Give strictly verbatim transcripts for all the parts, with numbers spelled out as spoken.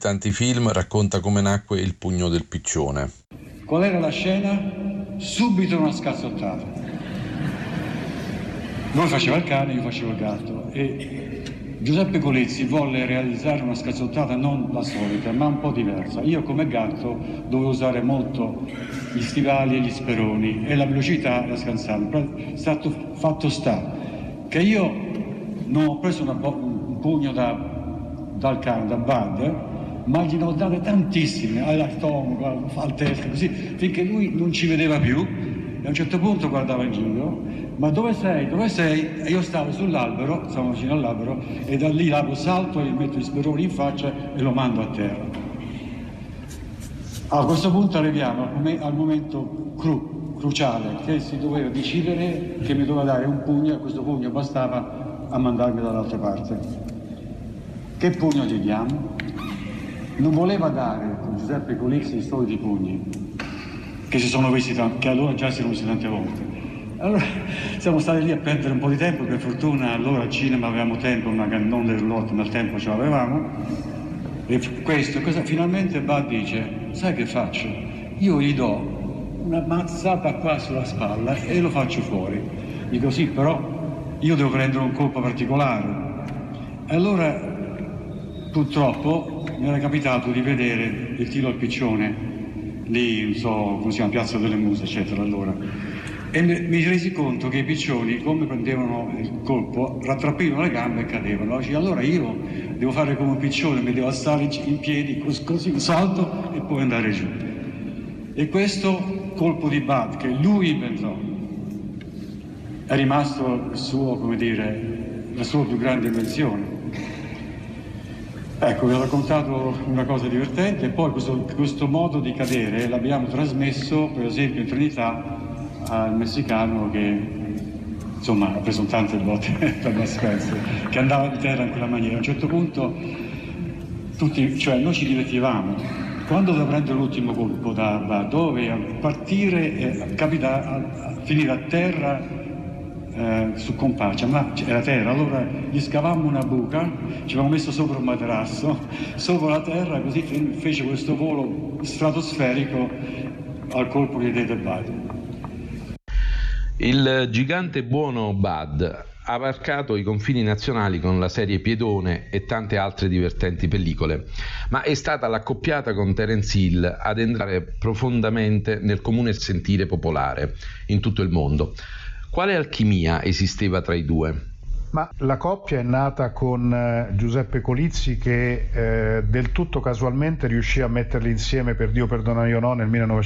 tanti film, racconta come nacque Il pugno del piccione. Qual era la scena? Subito una scazzottata. Lui faceva il cane, io facevo il gatto e Giuseppe Colizzi volle realizzare una scazzottata non la solita, ma un po' diversa. Io come gatto dovevo usare molto gli stivali e gli speroni e la velocità la scansare. Stato fatto sta che io non ho preso una bo- un pugno da, dal cane, da Bud, ma gli ho date tantissime, al tono, al testa, così, finché lui non ci vedeva più e a un certo punto guardava in giro. Ma dove sei? Dove sei? E io stavo sull'albero, stavo vicino all'albero, e da lì lago salto e gli metto gli speroni in faccia e lo mando a terra. A questo punto arriviamo al, mom- al momento cru, cruciale, che si doveva decidere che mi doveva dare un pugno, e questo pugno bastava a mandarmi dall'altra parte. Che pugno gli diamo? Non voleva dare con Giuseppe Colizzi i soliti pugni, che si sono visti, t- che allora già si erano visti tante volte. Allora siamo stati lì a perdere un po' di tempo, per fortuna allora al cinema avevamo tempo, ma non le roulotte, ma il tempo ce l'avevamo. E questo, cosa, finalmente Bud dice, sai che faccio? Io gli do una mazzata qua sulla spalla e lo faccio fuori. Dico sì, però io devo prendere un colpo particolare. E allora purtroppo mi era capitato di vedere il tiro al piccione, lì, non so, come si chiama, Piazza delle Muse, eccetera, allora. E mi resi conto che i piccioni, come prendevano il colpo, rattrappivano le gambe e cadevano. Allora io devo fare come un piccione, mi devo alzare in piedi, così un salto e poi andare giù. E questo colpo di Bud, che lui inventò, è rimasto il suo, come dire, la sua più grande invenzione. Ecco, vi ho raccontato una cosa divertente, e poi questo, questo modo di cadere l'abbiamo trasmesso, per esempio, in Trinità, al messicano che insomma ha preso tante botte per Bud Spencer, che andava di terra in quella maniera. A un certo punto tutti, cioè noi ci divertivamo. Quando doveva prendere l'ultimo colpo da Bud, doveva partire e capita a, a finire a terra eh, su compaccia, ma era terra, allora gli scavammo una buca, ci avevamo messo sopra un materasso, sopra la terra, così fece questo volo stratosferico al colpo che diede Bud. Il gigante buono Bud ha varcato i confini nazionali con la serie Piedone e tante altre divertenti pellicole, ma è stata l'accoppiata con Terence Hill ad entrare profondamente nel comune sentire popolare in tutto il mondo. Quale alchimia esisteva tra i due? Ma la coppia è nata con eh, Giuseppe Colizzi, che eh, del tutto casualmente riuscì a metterli insieme per Dio perdona io no nel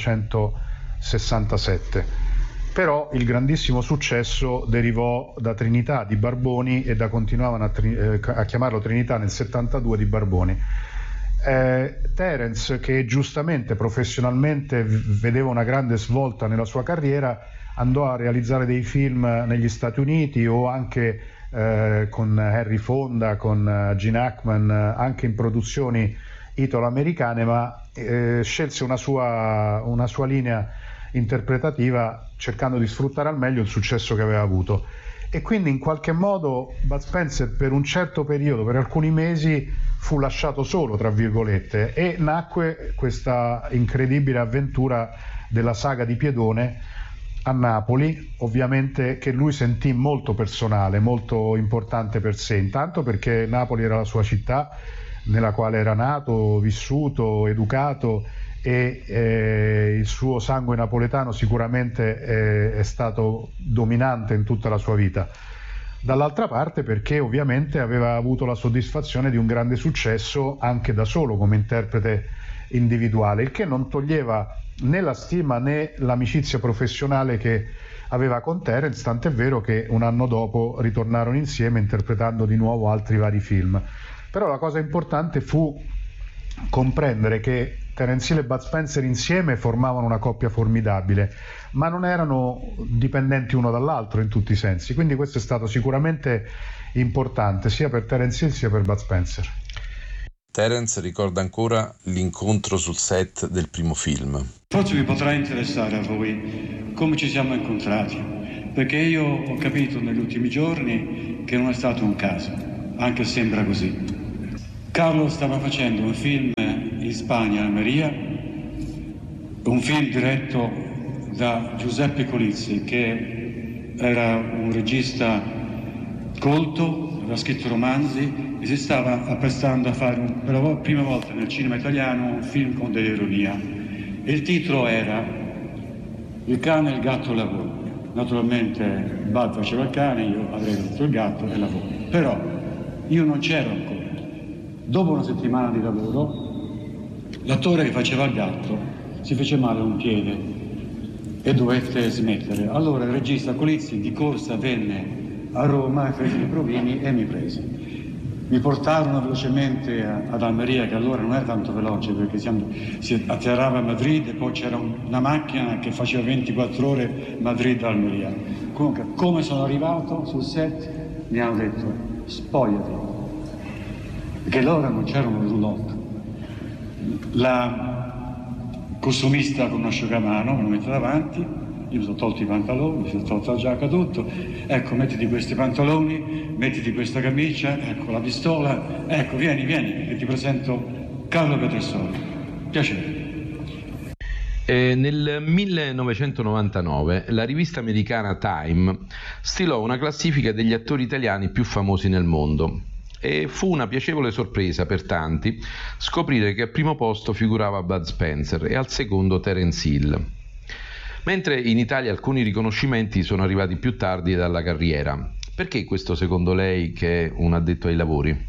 millenovecentosessantasette. Però il grandissimo successo derivò da Trinità di Barboni e da continuavano a, tri- eh, a chiamarlo Trinità nel settantadue di Barboni. Eh, Terence, che giustamente professionalmente v- vedeva una grande svolta nella sua carriera, andò a realizzare dei film negli Stati Uniti o anche eh, con Henry Fonda, con uh, Gene Hackman, anche in produzioni italo-americane, ma eh, scelse una sua, una sua linea interpretativa cercando di sfruttare al meglio il successo che aveva avuto, e quindi in qualche modo Bud Spencer per un certo periodo, per alcuni mesi, fu lasciato solo tra virgolette, e nacque questa incredibile avventura della saga di Piedone a Napoli, ovviamente, che lui sentì molto personale, molto importante per sé, intanto perché Napoli era la sua città nella quale era nato, vissuto, educato, e eh, il suo sangue napoletano sicuramente eh, è stato dominante in tutta la sua vita. Dall'altra parte perché ovviamente aveva avuto la soddisfazione di un grande successo anche da solo come interprete individuale, il che non toglieva né la stima né l'amicizia professionale che aveva con Terence, tant'è vero che un anno dopo ritornarono insieme interpretando di nuovo altri vari film. Però la cosa importante fu comprendere che Terence Hill e Bud Spencer insieme formavano una coppia formidabile, ma non erano dipendenti uno dall'altro in tutti i sensi, quindi questo è stato sicuramente importante sia per Terence Hill sia per Bud Spencer. Terence ricorda ancora l'incontro sul set del primo film. Forse vi potrà interessare a voi come ci siamo incontrati, perché io ho capito negli ultimi giorni che non è stato un caso, anche se sembra così. Carlo stava facendo un film in Spagna, Almeria, un film diretto da Giuseppe Colizzi, che era un regista colto, aveva scritto romanzi e si stava apprestando a fare un, per la prima volta nel cinema italiano un film con dell'ironia. E il titolo era Il cane, il gatto e la volpe. Naturalmente Bud faceva il cane, io avrei detto il gatto e la volpe. Però io non c'ero ancora. Dopo una settimana di lavoro, l'attore che faceva il gatto si fece male a un piede e dovette smettere. Allora il regista Colizzi di corsa venne a Roma, fece i provini e mi prese. Mi portarono velocemente ad Almeria, che allora non era tanto veloce perché siamo, si atterrava a Madrid e poi c'era un, una macchina che faceva ventiquattro ore Madrid-Almeria. Comunque, come sono arrivato sul set, mi hanno detto spogliati, perché allora non c'era un roulotte. La costumista con un asciugamano me lo mette davanti, io mi sono tolto i pantaloni, mi sono tolto la giacca, tutto. Ecco, mettiti questi pantaloni, mettiti questa camicia, ecco la pistola, ecco, vieni, vieni, che ti presento Carlo Petruzzoli. Piacere. Eh, nel millenovecentonovantanove la rivista americana Time stilò una classifica degli attori italiani più famosi nel mondo. E fu una piacevole sorpresa per tanti scoprire che al primo posto figurava Bud Spencer e al secondo Terence Hill. Mentre in Italia alcuni riconoscimenti sono arrivati più tardi dalla carriera. Perché questo secondo lei, che è un addetto ai lavori?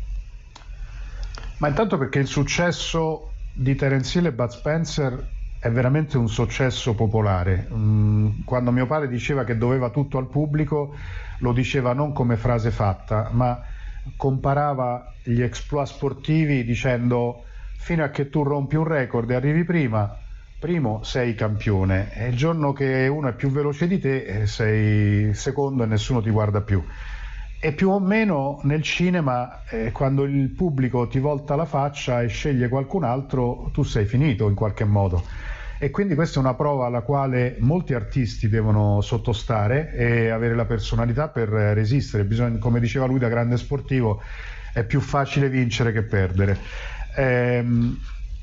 Ma intanto perché il successo di Terence Hill e Bud Spencer è veramente un successo popolare. Quando mio padre diceva che doveva tutto al pubblico, lo diceva non come frase fatta, ma comparava gli exploit sportivi dicendo: fino a che tu rompi un record e arrivi prima, primo sei campione, e il giorno che uno è più veloce di te sei secondo e nessuno ti guarda più. E più o meno nel cinema, eh, quando il pubblico ti volta la faccia e sceglie qualcun altro, tu sei finito in qualche modo. E quindi questa è una prova alla quale molti artisti devono sottostare e avere la personalità per resistere. Bisogna, come diceva lui da grande sportivo, è più facile vincere che perdere. Ehm,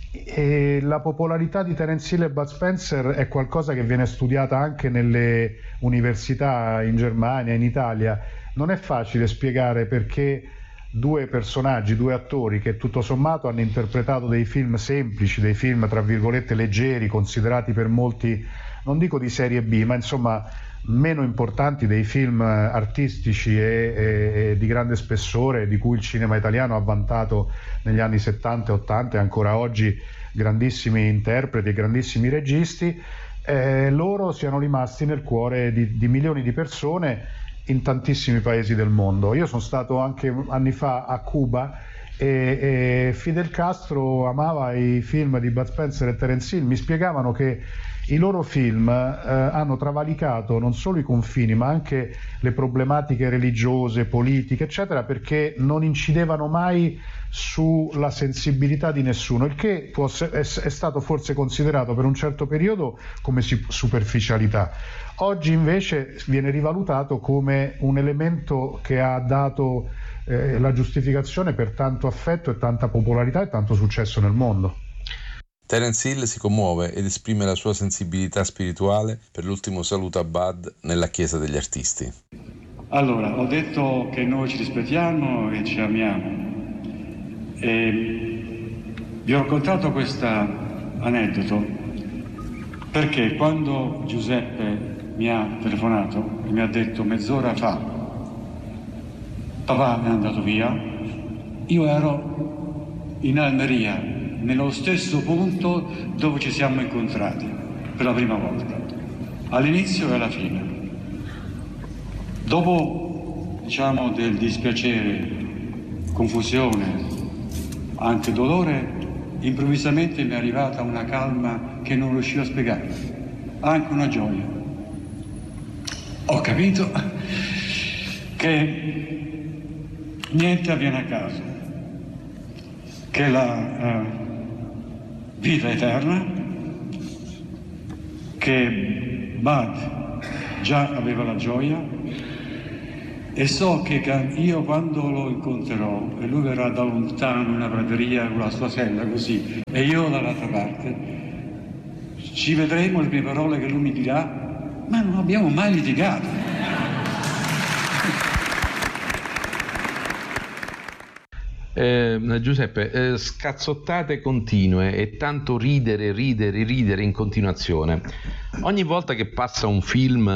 E la popolarità di Terence Hill e Bud Spencer è qualcosa che viene studiata anche nelle università in Germania, in Italia. Non è facile spiegare perché due personaggi, due attori che tutto sommato hanno interpretato dei film semplici, dei film tra virgolette leggeri, considerati per molti, non dico di serie B, ma insomma meno importanti dei film artistici e, e, e di grande spessore di cui il cinema italiano ha vantato negli anni settanta e ottanta e ancora oggi grandissimi interpreti e grandissimi registi, eh, loro siano rimasti nel cuore di, di milioni di persone in tantissimi paesi del mondo. Io sono stato anche anni fa a Cuba e, e Fidel Castro amava i film di Bud Spencer e Terence Hill. Mi spiegavano che i loro film eh, hanno travalicato non solo i confini ma anche le problematiche religiose, politiche eccetera, perché non incidevano mai sulla sensibilità di nessuno, il che può, è, è stato forse considerato per un certo periodo come superficialità. Oggi invece viene rivalutato come un elemento che ha dato eh, la giustificazione per tanto affetto e tanta popolarità e tanto successo nel mondo. Terence Hill si commuove ed esprime la sua sensibilità spirituale per l'ultimo saluto a Bud nella Chiesa degli Artisti. Allora, ho detto che noi ci rispettiamo e ci amiamo. E vi ho raccontato questo aneddoto perché quando Giuseppe mi ha telefonato e mi ha detto mezz'ora fa papà è andato via, io ero in Almeria, nello stesso punto dove ci siamo incontrati per la prima volta, all'inizio e alla fine. Dopo, diciamo, del dispiacere, confusione, anche dolore, improvvisamente mi è arrivata una calma che non riuscivo a spiegare, anche una gioia. Ho capito che niente avviene a caso, che la uh, vita eterna, che Bud già aveva la gioia E so che io quando lo incontrerò e lui verrà da lontano in una prateria con la sua sella così e io dall'altra parte, ci vedremo le prime parole che lui mi dirà, ma non abbiamo mai litigato. Eh, Giuseppe, eh, scazzottate continue e tanto ridere, ridere, ridere in continuazione. Ogni volta che passa un film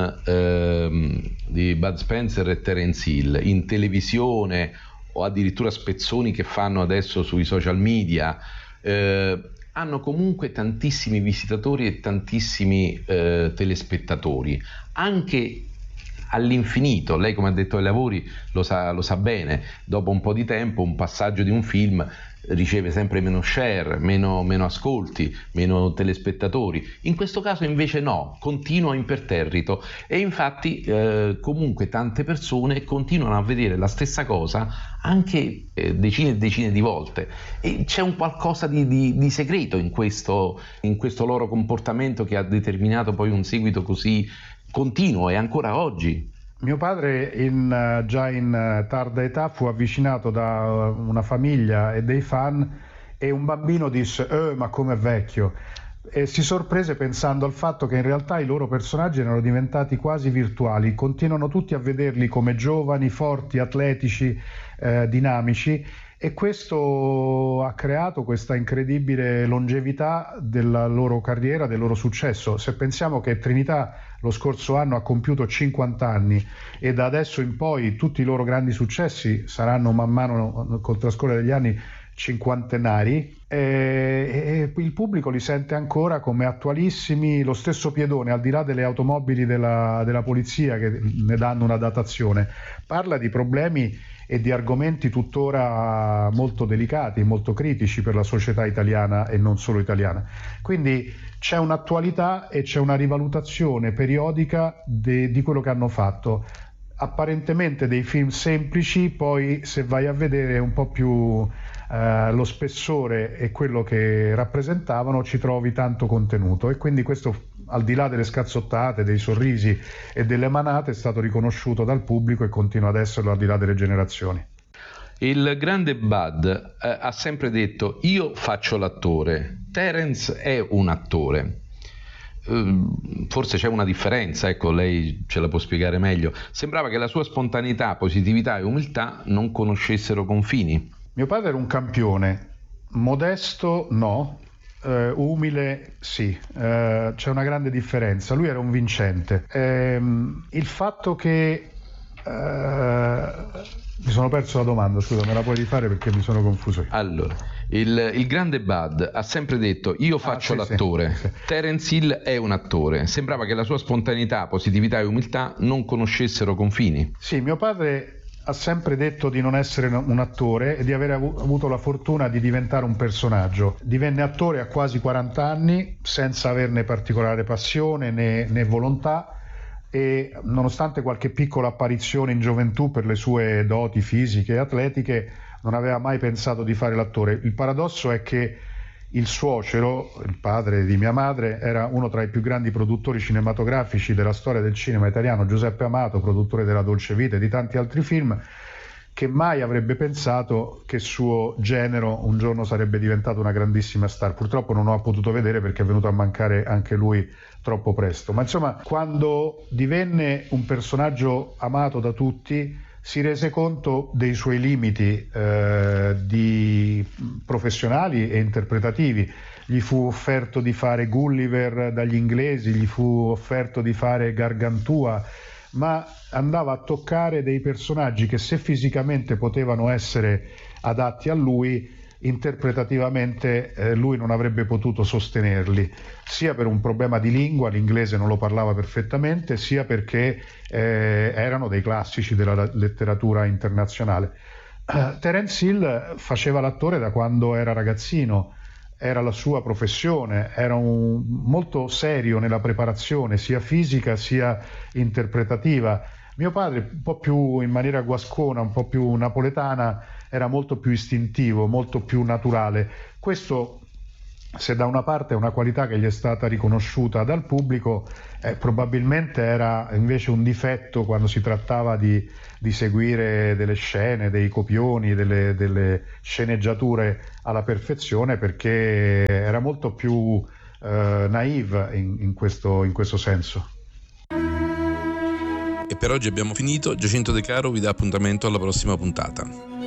eh, di Bud Spencer e Terence Hill in televisione o addirittura spezzoni che fanno adesso sui social media, eh, hanno comunque tantissimi visitatori e tantissimi eh, telespettatori, anche all'infinito. Lei, come ha detto ai lavori, lo sa, lo sa bene, dopo un po' di tempo un passaggio di un film riceve sempre meno share, meno, meno ascolti, meno telespettatori. In questo caso invece no, continua imperterrito e infatti eh, comunque tante persone continuano a vedere la stessa cosa anche eh, decine e decine di volte, e c'è un qualcosa di, di, di segreto in questo, in questo loro comportamento che ha determinato poi un seguito così continuo e ancora oggi. Mio padre in, già in tarda età fu avvicinato da una famiglia e dei fan e un bambino disse eh, ma com'è vecchio, e si sorprese pensando al fatto che in realtà i loro personaggi erano diventati quasi virtuali, continuano tutti a vederli come giovani, forti, atletici, eh, dinamici, e questo ha creato questa incredibile longevità della loro carriera, del loro successo. Se pensiamo che Trinità lo scorso anno ha compiuto cinquanta anni e da adesso in poi tutti i loro grandi successi saranno man mano col trascorrere degli anni cinquantenari, e, e il pubblico li sente ancora come attualissimi. Lo stesso Piedone, al di là delle automobili della, della polizia che ne danno una datazione, parla di problemi e di argomenti tuttora molto delicati, molto critici per la società italiana e non solo italiana. Quindi c'è un'attualità e c'è una rivalutazione periodica de, di quello che hanno fatto. Apparentemente dei film semplici, poi se vai a vedere un po' più eh, lo spessore e quello che rappresentavano, ci trovi tanto contenuto, e quindi questo, al di là delle scazzottate, dei sorrisi e delle manate, è stato riconosciuto dal pubblico e continua ad esserlo al di là delle generazioni. Il grande Bud eh, ha sempre detto: io faccio l'attore, Terence è un attore. Forse c'è una differenza, ecco, lei ce la può spiegare meglio. Sembrava che la sua spontaneità, positività e umiltà non conoscessero confini. Mio padre era un campione, modesto no, eh, umile sì, eh, c'è una grande differenza. Lui era un vincente. Eh, il fatto che eh, mi sono perso la domanda, scusa, me la puoi rifare perché mi sono confuso io. Allora, il, il grande Bud ha sempre detto: io faccio ah, sì, l'attore, sì, sì. Terence Hill è un attore. Sembrava che la sua spontaneità, positività e umiltà non conoscessero confini. Sì, mio padre ha sempre detto di non essere un attore e di aver avuto la fortuna di diventare un personaggio. Divenne attore a quasi quaranta anni senza averne particolare passione né, né volontà, e nonostante qualche piccola apparizione in gioventù per le sue doti fisiche e atletiche non aveva mai pensato di fare l'attore. Il paradosso è che il suocero, il padre di mia madre, era uno tra i più grandi produttori cinematografici della storia del cinema italiano, Giuseppe Amato, produttore della Dolce Vita e di tanti altri film, che mai avrebbe pensato che suo genero un giorno sarebbe diventato una grandissima star. Purtroppo non ho potuto vedere perché è venuto a mancare anche lui troppo presto, ma insomma, quando divenne un personaggio amato da tutti si rese conto dei suoi limiti eh, di professionali e interpretativi. Gli fu offerto di fare Gulliver dagli inglesi, gli fu offerto di fare Gargantua, ma andava a toccare dei personaggi che, se fisicamente potevano essere adatti a lui, interpretativamente eh, lui non avrebbe potuto sostenerli, sia per un problema di lingua, l'inglese non lo parlava perfettamente, sia perché eh, erano dei classici della letteratura internazionale. Uh, Terence Hill faceva l'attore da quando era ragazzino, era la sua professione, era un, molto serio nella preparazione sia fisica sia interpretativa. Mio padre, un po' più in maniera guascona, un po' più napoletana, era molto più istintivo, molto più naturale. Questo se da una parte è una qualità che gli è stata riconosciuta dal pubblico, eh, probabilmente era invece un difetto quando si trattava di, di seguire delle scene, dei copioni, delle, delle sceneggiature alla perfezione, perché era molto più eh, naive in, in, questo, in questo senso. E per oggi abbiamo finito. Giacinto De Caro vi dà appuntamento alla prossima puntata.